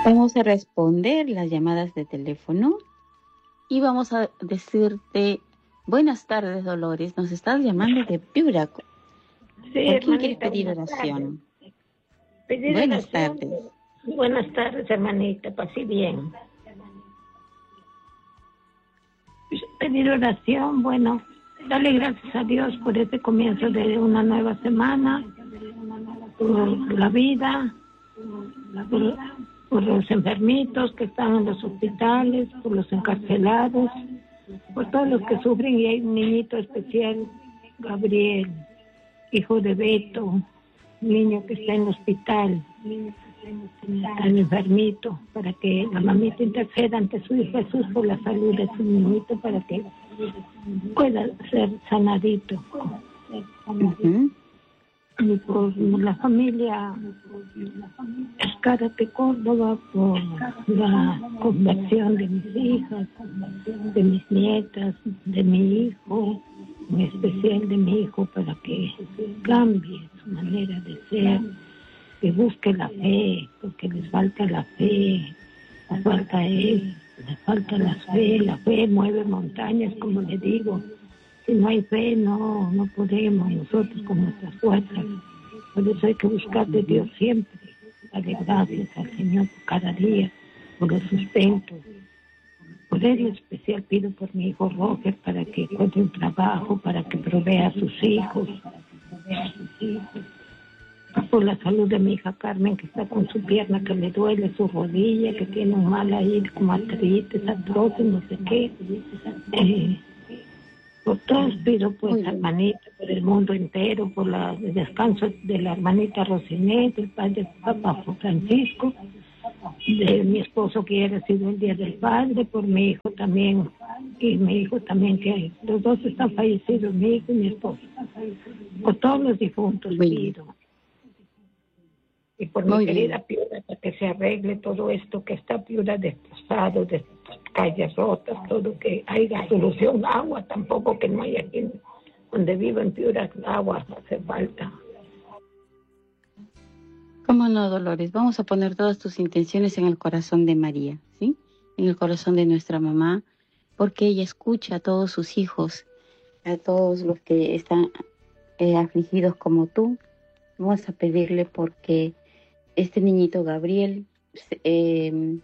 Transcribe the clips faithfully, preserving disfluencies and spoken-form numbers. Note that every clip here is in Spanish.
Vamos a responder las llamadas de teléfono y vamos a decirte buenas tardes, Dolores. Nos estás llamando de Piura. Sí, ¿Por quién quieres hermanita, pedir buenas oración? Pedir Buenas oración. tardes. Buenas tardes, hermanita, pasé bien. Pedir oración, bueno, darle gracias a Dios por este comienzo de una nueva semana, por la vida, por, por los enfermitos que están en los hospitales, por los encarcelados, por todos los que sufren, y hay un niñito especial, Gabriel, hijo de Beto, un niño que está en el hospital, está enfermito, para que la mamita interceda ante su hijo Jesús por la salud de su niñito, para que pueda ser sanadito. Uh-huh. Y por la familia Escárate Córdoba, por la conversión de mis hijas, de mis nietas, de mi hijo, en especial de mi hijo, para que cambie su manera de ser, que busque la fe, porque les falta la fe, les falta él, les falta la fe, la fe mueve montañas, como le digo. Si no hay fe, no, no podemos nosotros con nuestras fuerzas. Por eso hay que buscar de Dios siempre. Darle gracias al Señor por cada día, por el sustento. Por él en especial pido por mi hijo Roger, para que encuentre un trabajo, para que provea a sus hijos. Por la salud de mi hija Carmen, que está con su pierna que le duele, su rodilla, que tiene un mal ahí, como artritis, artrosis, no sé qué. Eh, Por todos pido, pues, hermanita, por el mundo entero, por la, el descanso de la hermanita Rosinet, del padre Papa Francisco, de mi esposo que ya recibió el Día del Padre, por mi hijo también, y mi hijo también, que los dos están fallecidos, mi hijo y mi esposo. Por todos los difuntos pido. Y por Muy mi querida bien. Piura, para que se arregle todo esto que está Piura destrozado, de calles rotas, todo, que haya solución, agua tampoco, que no hay aquí donde vivo en Piura, agua hace falta. ¿Cómo no, Dolores? Vamos a poner todas tus intenciones en el corazón de María, ¿sí? En el corazón de nuestra mamá, porque ella escucha a todos sus hijos, a todos los que están eh, afligidos como tú. Vamos a pedirle porque este niñito Gabriel eh,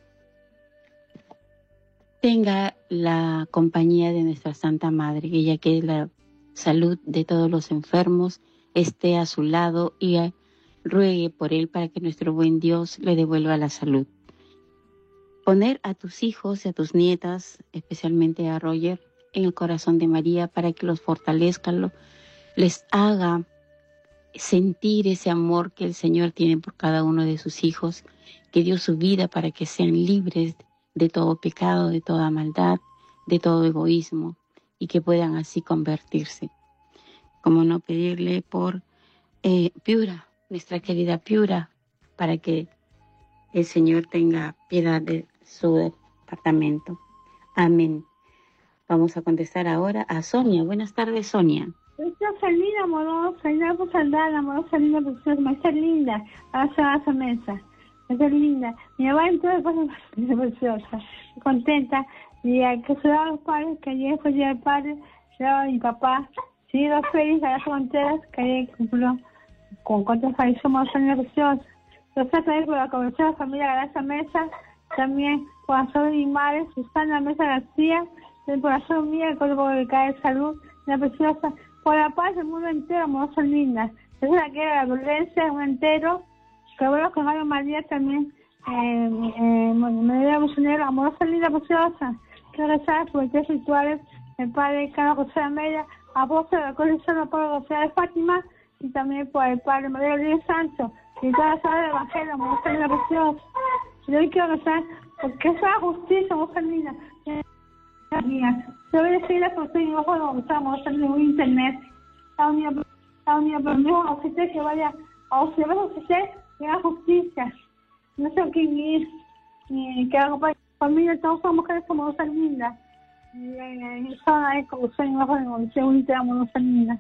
tenga la compañía de nuestra Santa Madre, ella que es la salud de todos los enfermos, esté a su lado y a, ruegue por él para que nuestro buen Dios le devuelva la salud. Poner a tus hijos y a tus nietas, especialmente a Roger, en el corazón de María para que los fortalezca, lo, les haga sentir ese amor que el Señor tiene por cada uno de sus hijos, que dio su vida para que sean libres de todo pecado, de toda maldad, de todo egoísmo, y que puedan así convertirse. Como no pedirle por eh, Piura, nuestra querida Piura, para que el Señor tenga piedad de su departamento. Amén. Vamos a contestar ahora a Sonia. Buenas tardes, Sonia. Preciosa, linda, amorosa, linda, pues andar, amorosa, linda, preciosa, me está linda, a esa mesa, me está linda. Mi mamá en todas cosas preciosa, contenta, y que se da los padres, que ayer fue el día del padre, se daba mi papá, sí, los felices a las fronteras, que ayer cumplió con cuántos países somos, linda, preciosa. Gracias también por la conversión de la familia de esa mesa, también por la salud de mi madre, Susana Mesa García, también por la salud mía, el cuerpo de cae de salud, linda, preciosa. Por la paz del mundo entero, amorosa, linda. Es la que era la violencia, un entero. Que bueno, con María María también. Eh, eh, María Bucinero, amorosa, linda, preciosa. Que rezar por los rituales. El padre Carlos José Amelia, apóstol de la colección de Pablo José de Fátima. Y también por el padre María Luis Sancho. Y toda la sala del Evangelio, amorosa, linda, preciosa. Yo hoy quiero rezar porque es la justicia, amorosa, linda. Yo voy a decirle que estoy en ojo de Gonzalo, en un internet. La unidad, la unidad, pero no, a usted que vaya, a usted, a usted, que haga justicia. No sé quién es, ni que haga familia, todos son mujeres como dos lindas. Y son ahí como soy en ojo de Gonzalo, un internet, dos lindas.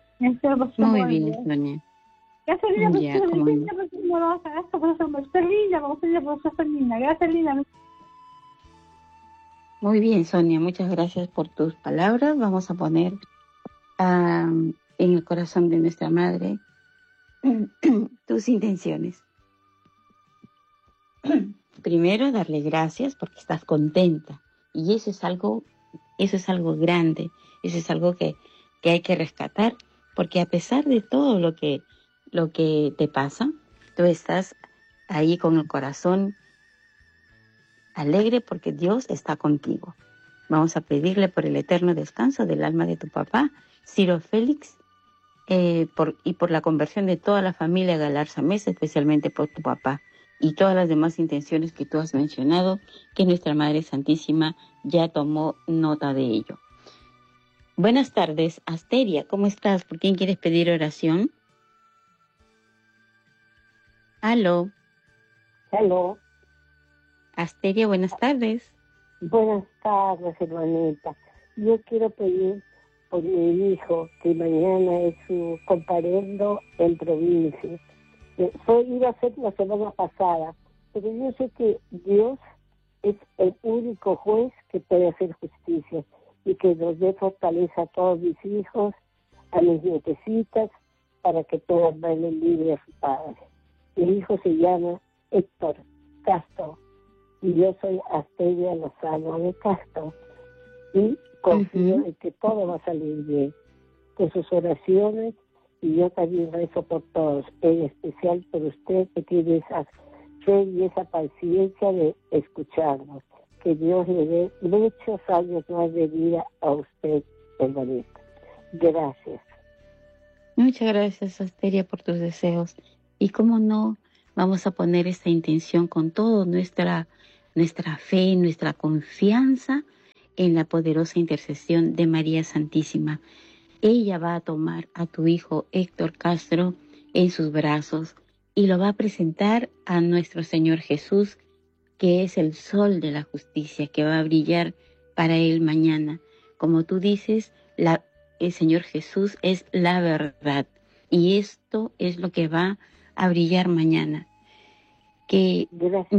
Muy bien, Sonia. Ya se linda, pero se linda, pero se linda, esto, pero se linda, linda, vamos a ir por ser linda. Gracias, linda. Muy bien, Sonia, muchas gracias por tus palabras. Vamos a poner um, en el corazón de nuestra madre tus intenciones. Primero, darle gracias porque estás contenta. Y eso es algo, eso es algo grande. Eso es algo que, que hay que rescatar. Porque a pesar de todo lo que, lo que te pasa, tú estás ahí con el corazón alegre porque Dios está contigo. Vamos a pedirle por el eterno descanso del alma de tu papá, Ciro Félix, eh, por, y por la conversión de toda la familia Galarza Mesa, especialmente por tu papá, y todas las demás intenciones que tú has mencionado, que nuestra Madre Santísima ya tomó nota de ello. Buenas tardes, Asteria, ¿cómo estás? ¿Por quién quieres pedir oración? Aló. Aló. Asteria, buenas tardes. Buenas tardes, hermanita. Yo quiero pedir por mi hijo, que mañana es su comparendo en provincia. Fue, iba a ser la semana pasada, pero yo sé que Dios es el único juez que puede hacer justicia y que nos dé fortaleza a todos mis hijos, a mis nietecitas, para que puedan darle libre a su padre. Mi hijo se llama Héctor Castro y yo soy Asteria Lozano de Castro y confío uh-huh. en que todo va a salir bien con sus oraciones, y yo también rezo por todos, en especial por usted que tiene esa fe y esa paciencia de escucharnos. Que Dios le dé muchos años más de vida a usted, hermanita. Gracias. Muchas gracias, Asteria, por tus deseos. Y cómo no, vamos a poner esta intención con toda nuestra, nuestra fe, nuestra confianza en la poderosa intercesión de María Santísima. Ella va a tomar a tu hijo Héctor Castro en sus brazos y lo va a presentar a nuestro Señor Jesús, que es el sol de la justicia, que va a brillar para él mañana. Como tú dices, la, el Señor Jesús es la verdad, y esto es lo que va a brillar mañana. Que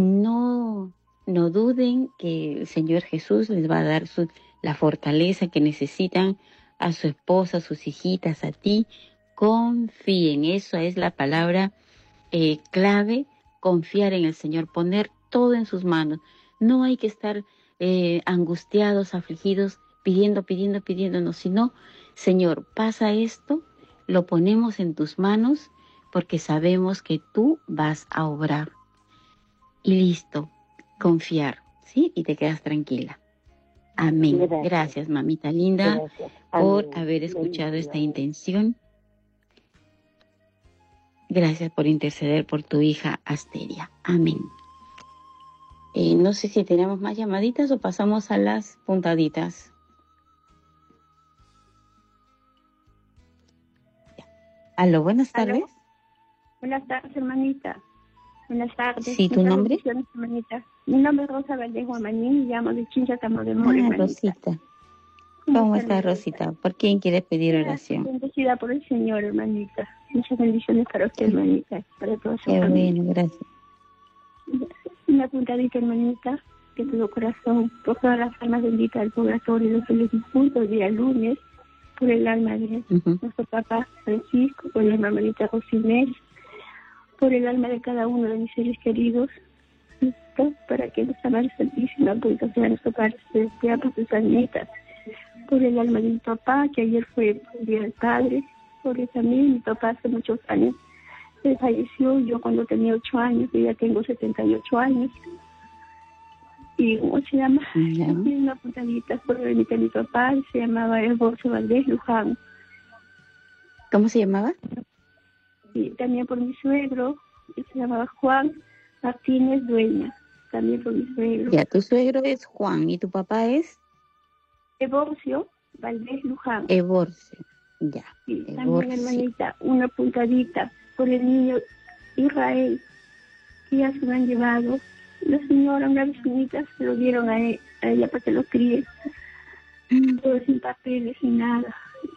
no, no duden que el Señor Jesús les va a dar su, la fortaleza que necesitan a su esposa, a sus hijitas, a ti. Confíen, eso es la palabra eh, clave, confiar en el Señor, poner todo en sus manos. No hay que estar eh, angustiados, afligidos, pidiendo, pidiendo, pidiéndonos, sino, Señor, pasa esto, lo ponemos en tus manos, porque sabemos que tú vas a obrar. Y listo, confiar, ¿sí? Y te quedas tranquila. Amén. Gracias, Gracias mamita linda, Gracias. por Amén. haber escuchado Amén. esta intención. Gracias por interceder por tu hija Asteria. Amén. Eh, no sé si tenemos más llamaditas o pasamos a las puntaditas. Aló, buenas tardes. ¿Aló? Buenas tardes, hermanita. Buenas tardes. Sí, ¿tu nombre? Hermanita. Mi nombre es Rosa Valdejo Amanín y llamo de Chinchacamo de Mora. Ah, Rosita. ¿Cómo estás, Rosita? ¿Por quién quieres pedir oración? Bendecida por el Señor, hermanita. Muchas bendiciones para usted, hermanita. Para toda su Qué familia. bueno, gracias. Una puntadita, hermanita, que tu corazón, por todas las almas benditas del purgatorio, los felices difuntos, el día lunes, por el alma de uh-huh. nuestro papá Francisco, por la hermanita Rosinel, por el alma de cada uno de mis seres queridos, ¿listo? Para que nuestra Madre Santísima pueda ser nuestro Padre Celestial por sus almitas, por el alma de mi papá, que ayer fue el día del Padre, por también mi papá hace muchos años él falleció, yo cuando tenía ocho años, yo ya tengo setenta y ocho años, y ¿cómo se llama? Yeah. Tiene una puntadita por el de mi papá, se llamaba Evorcio Valdés Luján. ¿Cómo se llamaba? Y también por mi suegro, que se llamaba Juan Martínez Dueña, también por mi suegro. Ya, tu suegro es Juan, ¿y tu papá es? Evorcio Valdés Luján. Evorcio, ya. Sí, Evorcio. También, hermanita, una puntadita por el niño Israel, que ya se lo han llevado. La señora, una vecinita, se lo dieron a, él, a ella para que lo críe. Mm. Todo sin papeles, sin nada.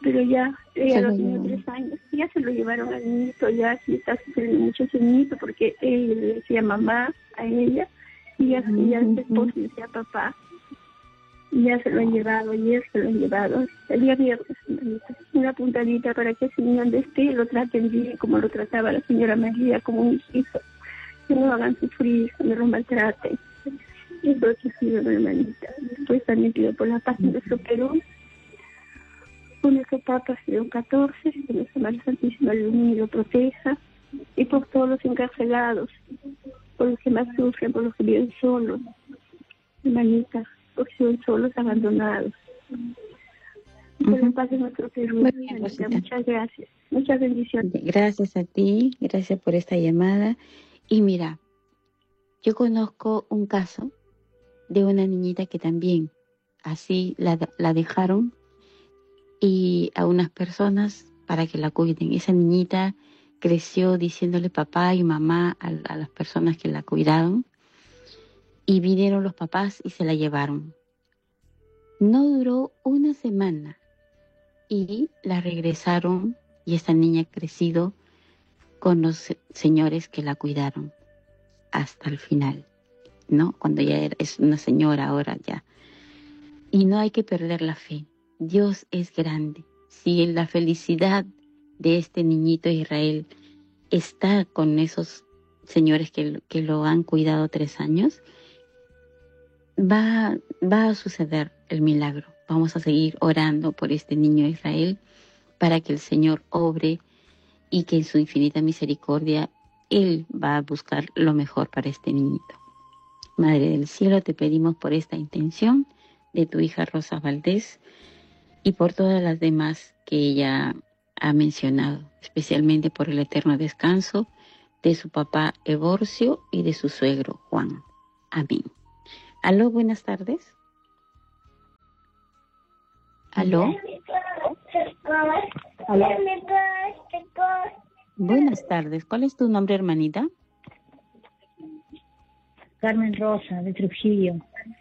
pero ya, ella Se lo lo tenía llevaron. tres años, ya se lo llevaron al niñito, ya sí está sufriendo mucho ese niñito, porque él le decía mamá a ella, y ya, y ya su esposo le decía papá. Ya se lo han llevado, ayer se lo han llevado, el día viernes, una puntadita para que ese niño donde esté lo traten bien como lo trataba la señora María, como un hijo, que no lo hagan sufrir, que no lo maltraten. Eso es que pido, hermanita. Después también pido por la paz de nuestro Perú, por nuestro Papa León catorce, que nuestra Madre Santísima lo ilumine y lo proteja, y por todos los encarcelados, por los que más sufren, por los que viven solos, hermanita, porque son solos, abandonados. Por la paz de nuestro Perú, Muy bien, hermanita, Rosita. muchas gracias, muchas bendiciones. Gracias a ti, gracias por esta llamada. Y mira, yo conozco un caso de una niñita que también así la, la dejaron y a unas personas para que la cuiden. Esa niñita creció diciéndole papá y mamá a, a las personas que la cuidaron y vinieron los papás y se la llevaron. No duró una semana y la regresaron y esta niña ha crecido con los señores que la cuidaron hasta el final, ¿no? Cuando ya era, es una señora ahora ya. Y no hay que perder la fe. Dios es grande. Si la felicidad de este niñito Israel está con esos señores que, que lo han cuidado tres años, va, va a suceder el milagro. Vamos a seguir orando por este niño Israel para que el Señor obre y que en su infinita misericordia Él va a buscar lo mejor para este niñito. Madre del Cielo, te pedimos por esta intención de tu hija Rosa Valdés y por todas las demás que ella ha mencionado, especialmente por el eterno descanso de su papá Evorcio y de su suegro Juan. Amén. Aló, buenas tardes. Aló. Aló. Buenas tardes. ¿Cuál es tu nombre, hermanita? Carmen Rosa, de Trujillo.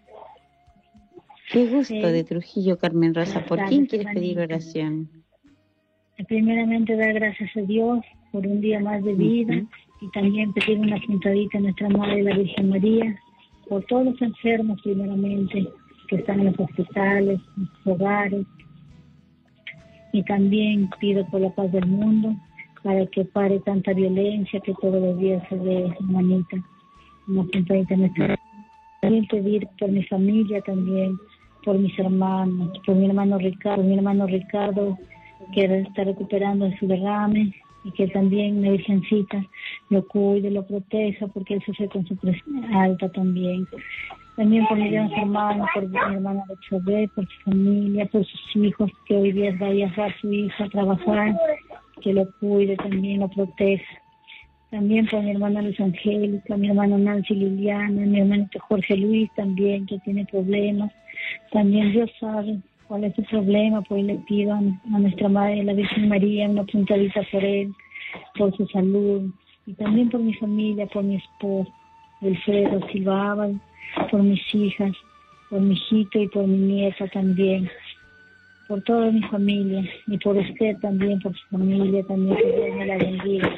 Qué gusto Sí. de Trujillo, Carmen Rosa. ¿Por Buenas quién tardes, quieres pedir hermanita. oración? Primeramente dar gracias a Dios por un día más de vida Ujú. y también pedir una puntadita a nuestra Madre la Virgen María, por todos los enfermos primeramente que están en los hospitales, en sus hogares, y también pido por la paz del mundo para que pare tanta violencia que todos los días se ve, hermanita. Una puntadita a nuestra. También pedir por mi familia también, por mis hermanos, por mi hermano Ricardo, mi hermano Ricardo que está recuperando de su derrame y que también la Virgencita lo cuide, lo proteja porque él sufre con su presión alta también. También por mis hermanos, por mi hermana de Chobé, por su familia, por sus hijos, que hoy día va a viajar su hija a trabajar, que lo cuide también, lo proteja. También por mi hermana Luis Angélica, mi hermano Nancy Liliana, mi hermanito Jorge Luis también, que tiene problemas. También Dios sabe cuál es su problema, pues le pido a, a nuestra Madre, la Virgen María, una puntadita por él, por su salud. Y también por mi familia, por mi esposo, Wilfredo Silva Ábal, por mis hijas, por mi hijito y por mi nieta también. Por toda mi familia, y por usted también, por su familia también, que Dios me la bendiga.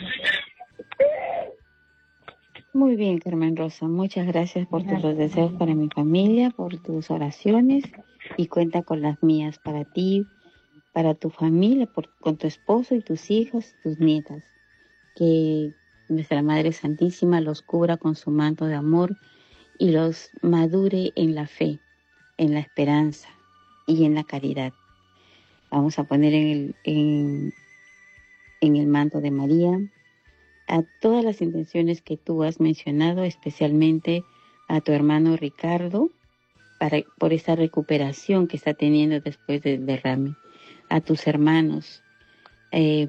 Muy bien, Carmen Rosa. Muchas gracias por tus Gracias. deseos para mi familia, por tus oraciones y cuenta con las mías para ti, para tu familia, por, con tu esposo y tus hijos, tus nietas. Que nuestra Madre Santísima los cubra con su manto de amor y los madure en la fe, en la esperanza y en la caridad. Vamos a poner en el, en, en el manto de María a todas las intenciones que tú has mencionado, especialmente a tu hermano Ricardo, para, por esa recuperación que está teniendo después del derrame, a tus hermanos, eh,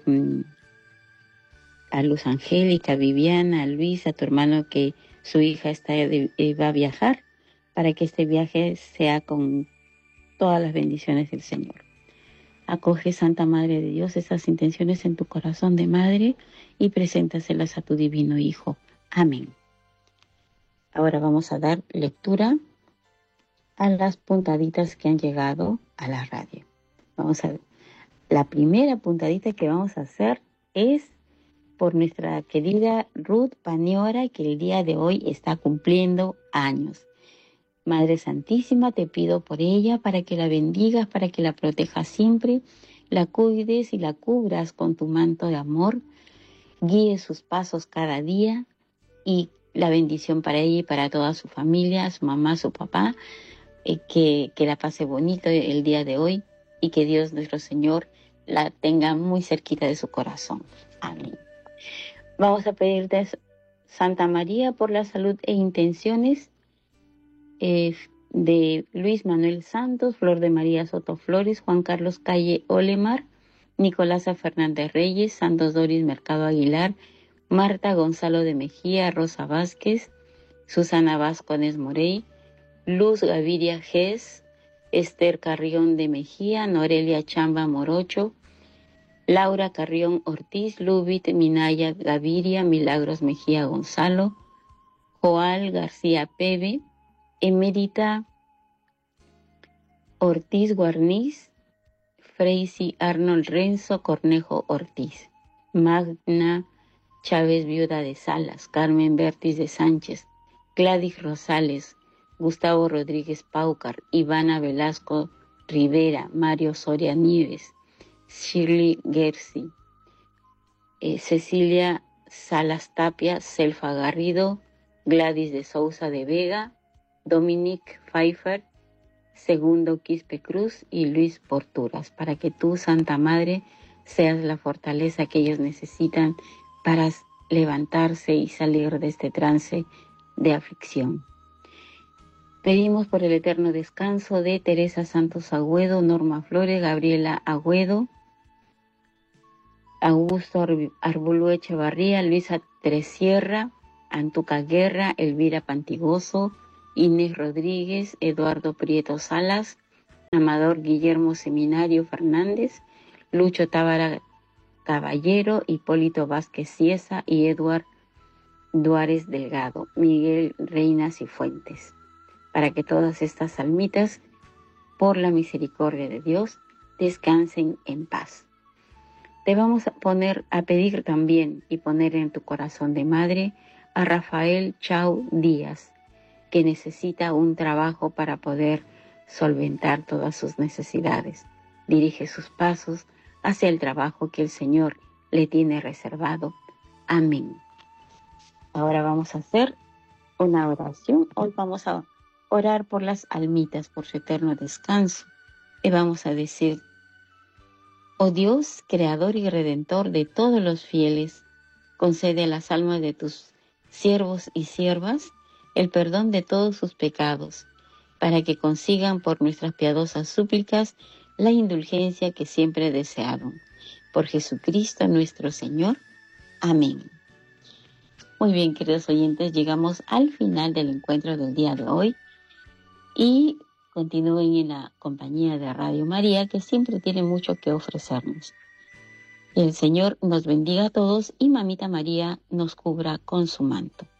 a Luz Angélica, a Viviana, a Luis, a tu hermano que su hija está de, eh, va a viajar, para que este viaje sea con todas las bendiciones del Señor. Acoge, Santa Madre de Dios, esas intenciones en tu corazón de madre y preséntaselas a tu divino Hijo. Amén. Ahora vamos a dar lectura a las puntaditas que han llegado a la radio. Vamos a La primera puntadita que vamos a hacer es por nuestra querida Ruth Paniora, que el día de hoy está cumpliendo años. Madre Santísima, te pido por ella para que la bendigas, para que la protejas siempre, la cuides y la cubras con tu manto de amor, guíe sus pasos cada día y la bendición para ella y para toda su familia, su mamá, su papá, eh, que, que la pase bonito el día de hoy y que Dios nuestro Señor la tenga muy cerquita de su corazón. Amén. Vamos a pedirte, Santa María, por la salud e intenciones eh, de Luis Manuel Santos, Flor de María Soto Flores, Juan Carlos Calle Olemar, Nicolasa Fernández Reyes, Santos Doris Mercado Aguilar, Marta Gonzalo de Mejía, Rosa Vázquez, Susana Vázquez Morey, Luz Gaviria Gés, Esther Carrión de Mejía, Norelia Chamba Morocho, Laura Carrión Ortiz, Lubit Minaya Gaviria, Milagros Mejía Gonzalo, Joal García Pebe, Emérita Ortiz Guarniz, Freisy Arnold Renzo Cornejo Ortiz, Magna Chávez Viuda de Salas, Carmen Bertis de Sánchez, Gladys Rosales, Gustavo Rodríguez Paucar, Ivana Velasco Rivera, Mario Soria Nieves, Shirley Gersi, eh, Cecilia Salas Tapia, Selfa Garrido, Gladys de Sousa de Vega, Dominique Pfeiffer, Segundo Quispe Cruz y Luis Porturas, para que tú, Santa Madre, seas la fortaleza que ellos necesitan para levantarse y salir de este trance de aflicción. Pedimos por el eterno descanso de Teresa Santos Agüedo, Norma Flores, Gabriela Agüedo, Augusto Arbulú Echevarría, Luisa Tresierra, Antuca Guerra, Elvira Pantigoso, Inés Rodríguez, Eduardo Prieto Salas, Amador Guillermo Seminario Fernández, Lucho Tábara Caballero, Hipólito Vázquez Ciesa y Eduard Duárez Delgado, Miguel Reinas y Fuentes, para que todas estas almitas, por la misericordia de Dios, descansen en paz. Te vamos a poner a pedir también y poner en tu corazón de madre a Rafael Chau Díaz, que necesita un trabajo para poder solventar todas sus necesidades. Dirige sus pasos hacia el trabajo que el Señor le tiene reservado. Amén. Ahora vamos a hacer una oración. Hoy vamos a orar por las almitas, por su eterno descanso. Y vamos a decir: oh Dios, creador y redentor de todos los fieles, concede a las almas de tus siervos y siervas el perdón de todos sus pecados, para que consigan por nuestras piadosas súplicas la indulgencia que siempre desearon. Por Jesucristo nuestro Señor. Amén. Muy bien, queridos oyentes, llegamos al final del encuentro del día de hoy y continúen en la compañía de Radio María, que siempre tiene mucho que ofrecernos. El Señor nos bendiga a todos y Mamita María nos cubra con su manto.